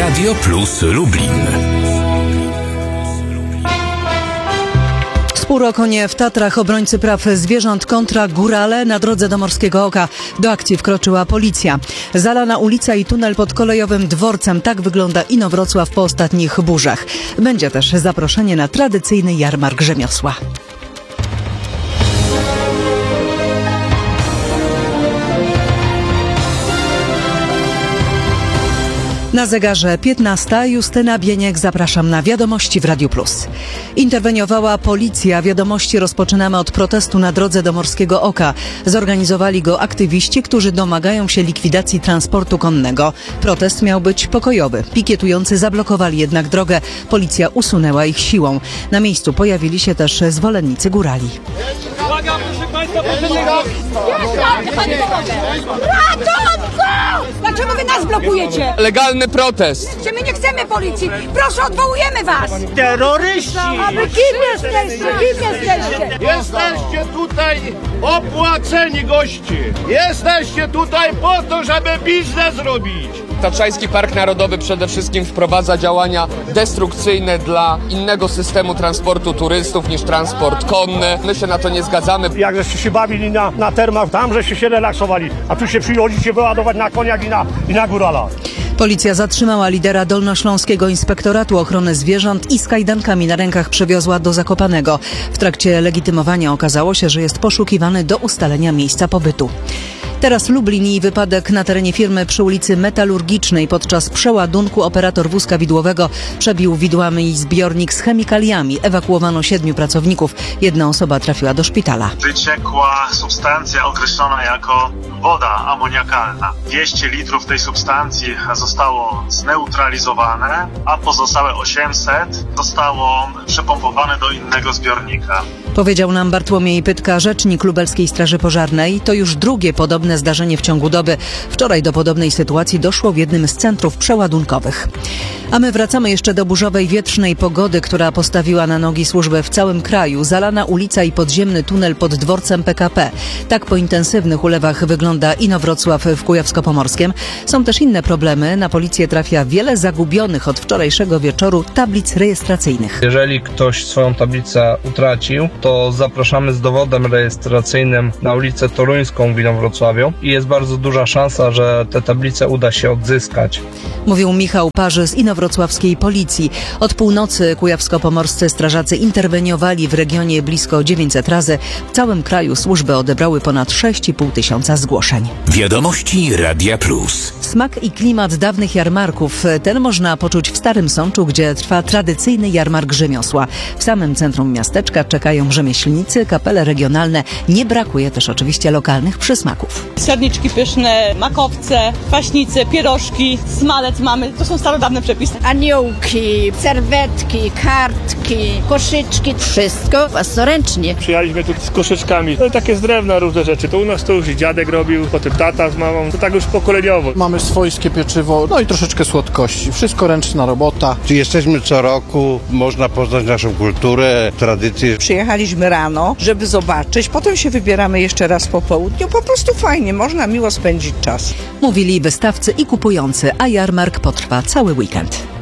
Radio Plus Lublin. Spór o konie w Tatrach. Obrońcy praw zwierząt kontra górale na drodze do Morskiego Oka. Do akcji wkroczyła policja. Zalana ulica i tunel pod kolejowym dworcem. Tak wygląda Inowrocław po ostatnich burzach. Będzie też zaproszenie na tradycyjny jarmark rzemiosła. Na zegarze 15. Justyna Bieniek, zapraszam na Wiadomości w Radiu Plus. Interweniowała policja. Wiadomości rozpoczynamy od protestu na drodze do Morskiego Oka. Zorganizowali go aktywiści, którzy domagają się likwidacji transportu konnego. Protest miał być pokojowy. Pikietujący zablokowali jednak drogę. Policja usunęła ich siłą. Na miejscu pojawili się też zwolennicy górali. Uwaga, proszę Państwa, Ratunku! Dlaczego wy nas blokujecie? legalny protest. Czy my nie chcemy policji? Proszę, odwołujemy was! Terroryści! A wy kim jesteście? Kim jesteście? Jesteście tutaj opłaceni goście. Jesteście tutaj po to, żeby biznes robić. Tatrzański Park Narodowy przede wszystkim wprowadza działania destrukcyjne dla innego systemu transportu turystów niż transport konny. My się na to nie zgadzamy. Jak żeście się bawili na termach, tam żeście się relaksowali, a tu się przychodzicie wyładować na koniak i na górala. Policja zatrzymała lidera Dolnośląskiego Inspektoratu Ochrony Zwierząt i z kajdankami na rękach przewiozła do Zakopanego. W trakcie legitymowania okazało się, że jest poszukiwany do ustalenia miejsca pobytu. Teraz Lublin i wypadek na terenie firmy przy ulicy Metalurgicznej. Podczas przeładunku operator wózka widłowego przebił widłami zbiornik z chemikaliami. Ewakuowano 7 pracowników. Jedna osoba trafiła do szpitala. Wyciekła substancja określona jako woda amoniakalna. 200 litrów tej substancji zostało zneutralizowane, a pozostałe 800 zostało przepompowane do innego zbiornika. Powiedział nam Bartłomiej Pytka, rzecznik Lubelskiej Straży Pożarnej. To już drugie podobne zdarzenie w ciągu doby. Wczoraj do podobnej sytuacji doszło w jednym z centrów przeładunkowych. A my wracamy jeszcze do burzowej, wietrznej pogody, która postawiła na nogi służbę w całym kraju. Zalana ulica i podziemny tunel pod dworcem PKP. Tak po intensywnych ulewach wygląda Inowrocław w Kujawsko-Pomorskiem. Są też inne problemy. Na policję trafia wiele zagubionych od wczorajszego wieczoru tablic rejestracyjnych. Jeżeli ktoś swoją tablicę utracił, to zapraszamy z dowodem rejestracyjnym na ulicę Toruńską w Inowrocławiu i jest bardzo duża szansa, że te tablice uda się odzyskać. Mówił Michał Parzy z inowrocławskiej policji. Od północy kujawsko-pomorscy strażacy interweniowali w regionie blisko 900 razy. W całym kraju służby odebrały ponad 6,5 tysiąca zgłoszeń. Wiadomości Radia Plus. Smak i klimat dawnych jarmarków. Ten można poczuć w Starym Sączu, gdzie trwa tradycyjny jarmark rzemiosła. W samym centrum miasteczka czekają rzemieślnicy, kapele regionalne. Nie brakuje też oczywiście lokalnych przysmaków. Serniczki pyszne, makowce, kwaśnice, pierożki, smalec mamy. To są starodawne przepisy. Aniołki, serwetki, kartki, koszyczki. Wszystko własnoręcznie. Przyjechaliśmy tu z koszyczkami. No takie z drewna różne rzeczy. To u nas to już dziadek robił, potem tata z mamą. To tak już pokoleniowo. Mamy swojskie pieczywo, no i troszeczkę słodkości. Wszystko ręczna robota. Jesteśmy co roku, można poznać naszą kulturę, tradycję. Przyjechaliśmy rano, żeby zobaczyć, potem się wybieramy jeszcze raz po południu. Po prostu fajnie, można miło spędzić czas. Mówili wystawcy i kupujący, a jarmark potrwa cały weekend.